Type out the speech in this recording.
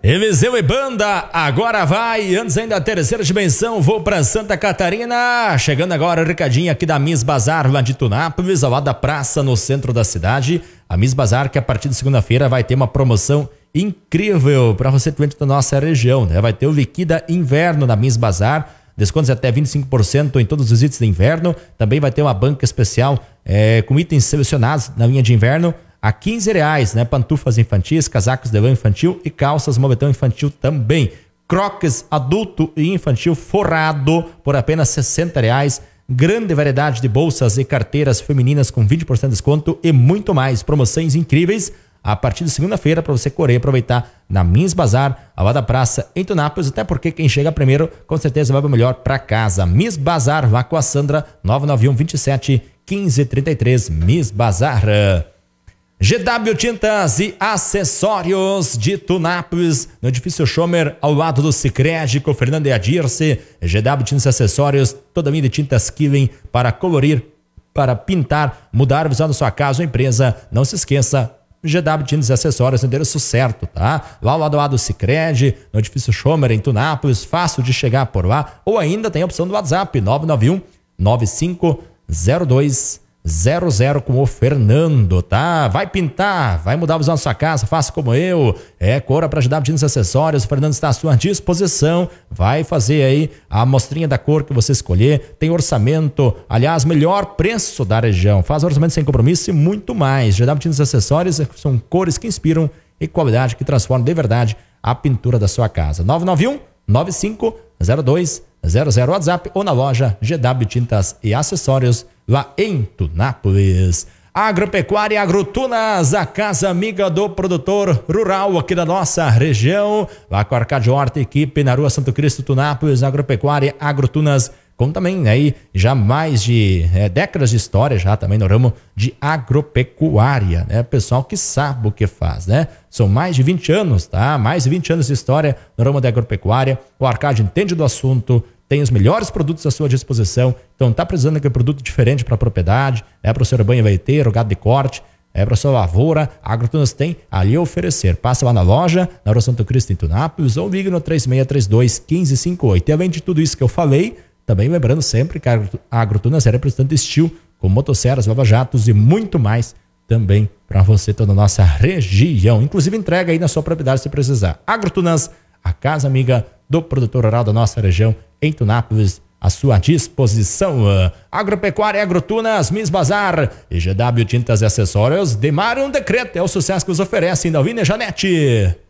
Eliseu e banda, agora vai, antes ainda da terceira dimensão, vou pra Santa Catarina, chegando agora o recadinho aqui da Miss Bazar, lá de Tunápolis, ao lado da praça, no centro da cidade. A Miss Bazar, que a partir de segunda-feira vai ter uma promoção incrível para você cliente da nossa região, né? Vai ter o Liquida Inverno na Miss Bazar, descontos até 25% em todos os itens de inverno. Também vai ter uma banca especial com itens selecionados na linha de inverno a R$15, né? Pantufas infantis, casacos de lã infantil e calças moletom infantil também. Crocs adulto e infantil forrado por apenas R$60. Grande variedade de bolsas e carteiras femininas com 20% de desconto e muito mais. Promoções incríveis a partir de segunda-feira para você correr e aproveitar na Miss Bazar, ao lado da praça em Tunápolis, até porque quem chega primeiro com certeza vai o melhor para casa. Miss Bazar, lá com a Sandra, 991 27 15 33, Miss Bazar. GW Tintas e Acessórios de Tunápolis, no edifício Schomer, ao lado do Sicredi, com Fernando e a Dirce. GW Tintas e Acessórios, toda a linha de tintas Killing para colorir, para pintar, mudar o visual da sua casa ou empresa. Não se esqueça, GW Tintas e Acessórios, endereço certo, tá? Lá ao lado do Sicredi, no edifício Schomer, em Tunápolis, fácil de chegar por lá. Ou ainda tem a opção do WhatsApp, 991 9502 00 com o Fernando, tá? Vai pintar, vai mudar o visual da sua casa, faça como eu. Cora para GW Tintas e Acessórios, o Fernando está à sua disposição. Vai fazer aí a amostrinha da cor que você escolher. Tem orçamento, aliás, melhor preço da região. Faz orçamento sem compromisso e muito mais. GW Tintas e Acessórios são cores que inspiram e qualidade que transformam de verdade a pintura da sua casa. 991 9502 00 WhatsApp ou na loja GW Tintas e Acessórios, lá em Tunápolis. Agropecuária Agrotunas, a casa amiga do produtor rural aqui da nossa região. Lá com a Arcade Horta, equipe na rua Santo Cristo, Tunápolis. Agropecuária Agrotunas, com também aí já mais de décadas de história já também no ramo de agropecuária, né? Pessoal que sabe o que faz, né? São mais de 20 anos, tá? Mais de 20 anos de história no ramo da agropecuária. O Arcade entende do assunto, tem os melhores produtos à sua disposição. Então tá precisando de um produto diferente para a propriedade, para o seu rebanho leiteiro, gado de corte, para a sua lavoura, a Agrotunas tem ali a oferecer. Passa lá na loja, na rua Santo Cristo, em Tunápolis, ou ligue no 3632-1558. E além de tudo isso que eu falei, também lembrando sempre que a Agrotunas é representante Estil, com motosserras, lava-jatos e muito mais também para você, toda a nossa região. Inclusive entrega aí na sua propriedade se precisar. Agrotunas, a casa amiga do produtor rural da nossa região, em Tunápolis, à sua disposição. Agropecuária Agrotunas, Miss Bazar e GW Tintas e Acessórios, Demar um Decreto, é o sucesso que nos oferece, Indalvina e Janete.